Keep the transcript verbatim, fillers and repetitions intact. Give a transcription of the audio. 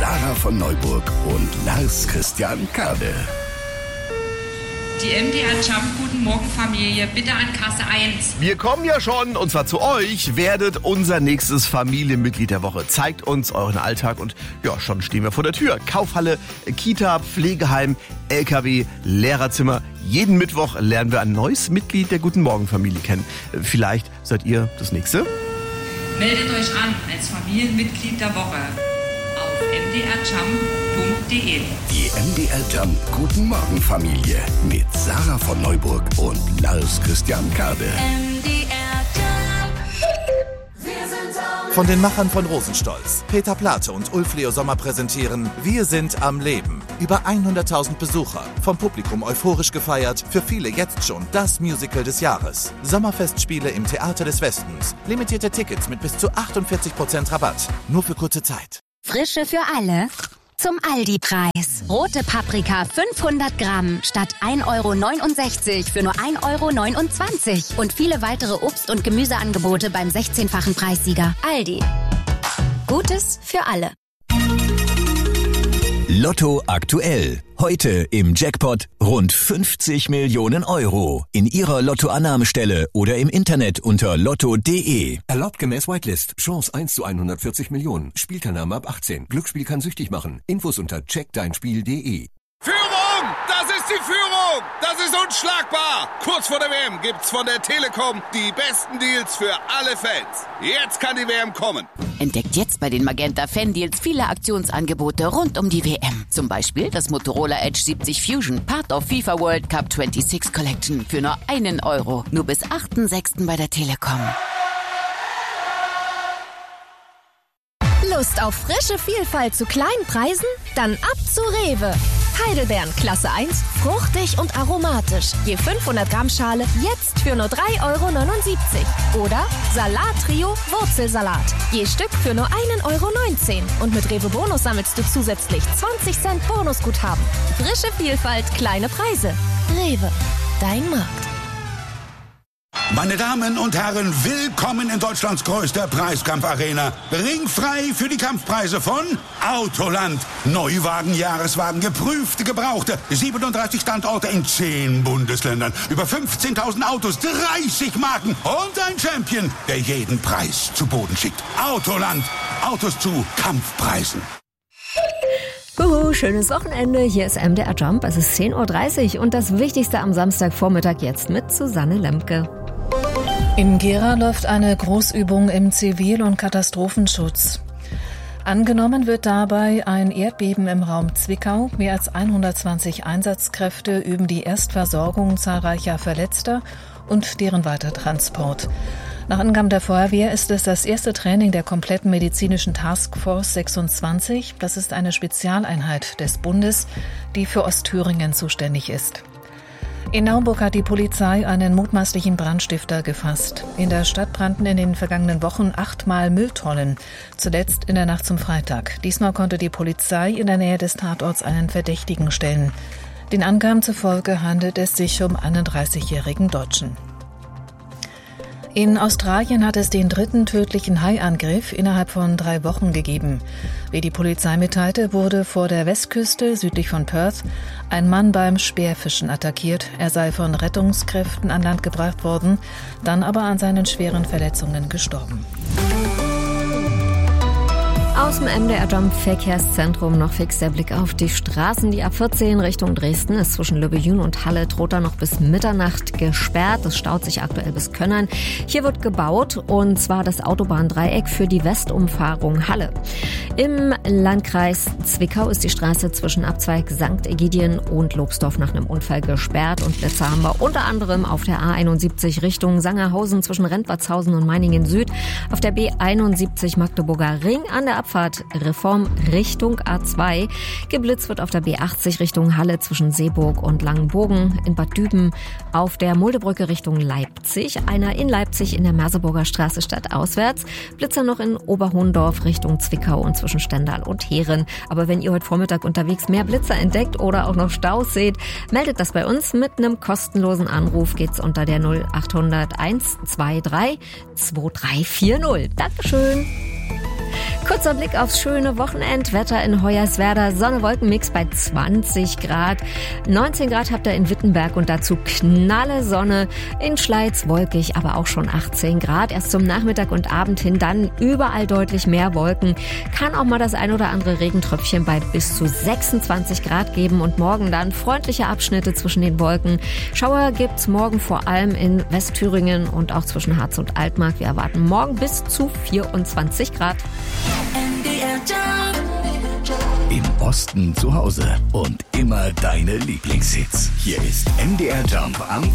Sarah von Neuburg und Lars Christian Kade. Die M D R Jump, guten Morgen Familie, bitte an Kasse eins. Wir kommen ja schon, und zwar zu euch, werdet unser nächstes Familienmitglied der Woche. Zeigt uns euren Alltag und ja, schon stehen wir vor der Tür. Kaufhalle, Kita, Pflegeheim, L K W, Lehrerzimmer. Jeden Mittwoch lernen wir ein neues Mitglied der Guten Morgen Familie kennen. Vielleicht seid ihr das nächste? Meldet euch an als Familienmitglied der Woche auf m d r jump punkt d e. Die M D R Jump Guten Morgen Familie mit Sarah von Neuburg und Lars Christian Kade. M D R Jump. Wir sind am Von den Machern von Rosenstolz, Peter Plate und Ulf Leo Sommer präsentieren Wir sind am Leben. Über hunderttausend Besucher, vom Publikum euphorisch gefeiert, für viele jetzt schon das Musical des Jahres. Sommerfestspiele im Theater des Westens. Limitierte Tickets mit bis zu achtundvierzig Prozent Rabatt. Nur für kurze Zeit. Frische für alle? Zum Aldi-Preis. Rote Paprika fünfhundert Gramm statt ein Euro neunundsechzig für nur ein Euro neunundzwanzig. Und viele weitere Obst- und Gemüseangebote beim sechzehnfachen Preissieger. Aldi. Gutes für alle. Lotto aktuell. Heute im Jackpot rund fünfzig Millionen Euro. In Ihrer Lottoannahmestelle oder im Internet unter lotto punkt de. Erlaubt gemäß Whitelist. Chance eins zu hundertvierzig Millionen. Spielteilnahme ab achtzehn. Glücksspiel kann süchtig machen. Infos unter check dein spiel punkt de. Führung! Das ist die Führung! Das ist unschlagbar! Kurz vor der W M gibt's von der Telekom die besten Deals für alle Fans. Jetzt kann die W M kommen. Entdeckt jetzt bei den Magenta Fan Deals viele Aktionsangebote rund um die W M. Zum Beispiel das Motorola Edge siebzig Fusion, Part of FIFA World Cup sechsundzwanzig Collection für nur einen Euro. Nur bis achten sechsten bei der Telekom. Lust auf frische Vielfalt zu kleinen Preisen? Dann ab zu Rewe. Heidelbeeren Klasse eins, fruchtig und aromatisch. Je fünfhundert Gramm Schale jetzt für nur drei Euro neunundsiebzig. Oder Salat-Trio Wurzelsalat. Je Stück für nur ein Euro neunzehn. Und mit Rewe Bonus sammelst du zusätzlich zwanzig Cent Bonusguthaben. Frische Vielfalt, kleine Preise. Rewe, dein Markt. Meine Damen und Herren, willkommen in Deutschlands größter Preiskampfarena. Ringfrei für die Kampfpreise von Autoland. Neuwagen, Jahreswagen, geprüfte, gebrauchte. siebenunddreißig Standorte in zehn Bundesländern. Über fünfzehntausend Autos, dreißig Marken und ein Champion, der jeden Preis zu Boden schickt. Autoland. Autos zu Kampfpreisen. Huhu, schönes Wochenende. Hier ist M D R Jump. Es ist zehn Uhr dreißig und das Wichtigste am Samstagvormittag jetzt mit Susanne Lemke. In Gera läuft eine Großübung im Zivil- und Katastrophenschutz. Angenommen wird dabei ein Erdbeben im Raum Zwickau. Mehr als hundertzwanzig Einsatzkräfte üben die Erstversorgung zahlreicher Verletzter und deren Weitertransport. Nach Angaben der Feuerwehr ist es das erste Training der kompletten medizinischen Taskforce sechsundzwanzig. Das ist eine Spezialeinheit des Bundes, die für Ostthüringen zuständig ist. In Naumburg hat die Polizei einen mutmaßlichen Brandstifter gefasst. In der Stadt brannten in den vergangenen Wochen achtmal Mülltonnen, zuletzt in der Nacht zum Freitag. Diesmal konnte die Polizei in der Nähe des Tatorts einen Verdächtigen stellen. Den Angaben zufolge handelt es sich um einen dreißigjährigen Deutschen. In Australien hat es den dritten tödlichen Haiangriff innerhalb von drei Wochen gegeben. Wie die Polizei mitteilte, wurde vor der Westküste südlich von Perth ein Mann beim Speerfischen attackiert. Er sei von Rettungskräften an Land gebracht worden, dann aber an seinen schweren Verletzungen gestorben. Aus dem M D R Jump Verkehrszentrum noch fix der Blick auf die Straßen. Die A vierzehn Richtung Dresden ist zwischen Löbejün und Halle droht da noch bis Mitternacht gesperrt. Es staut sich aktuell bis Könnern. Hier wird gebaut und zwar das Autobahndreieck für die Westumfahrung Halle. Im Landkreis Zwickau ist die Straße zwischen Abzweig Sankt Egidien und Lobsdorf nach einem Unfall gesperrt und Blitzer haben wir unter anderem auf der A einundsiebzig Richtung Sangerhausen zwischen Rentwartshausen und Meiningen Süd, auf der B einundsiebzig Magdeburger Ring an der Abfahrt Reform Richtung A zwei. Geblitzt wird auf der B achtzig Richtung Halle zwischen Seeburg und Langenbogen, in Bad Düben auf der Muldebrücke Richtung Leipzig, einer in Leipzig in der Merseburger Straße stadtauswärts, Blitzer noch in Oberhohndorf Richtung Zwickau und zwischen Stendal und Heeren. Aber wenn ihr heute Vormittag unterwegs mehr Blitzer entdeckt oder auch noch Staus seht, meldet das bei uns mit einem kostenlosen Anruf. Geht's unter der null acht null null eins zwei drei zwei drei vier null. Dankeschön. Kurzer Blick aufs schöne Wochenendwetter in Hoyerswerda. Sonne-Wolken-Mix bei zwanzig Grad. neunzehn Grad habt ihr in Wittenberg und dazu knalle Sonne. In Schleiz wolkig, aber auch schon achtzehn Grad. Erst zum Nachmittag und Abend hin dann überall deutlich mehr Wolken. Kann auch mal das ein oder andere Regentröpfchen bei bis zu sechsundzwanzig Grad geben. Und morgen dann freundliche Abschnitte zwischen den Wolken. Schauer gibt's morgen vor allem in Westthüringen und auch zwischen Harz und Altmark. Wir erwarten morgen bis zu vierundzwanzig Grad. Im Osten zu Hause und immer deine Lieblingshits. Hier ist M D R Jump am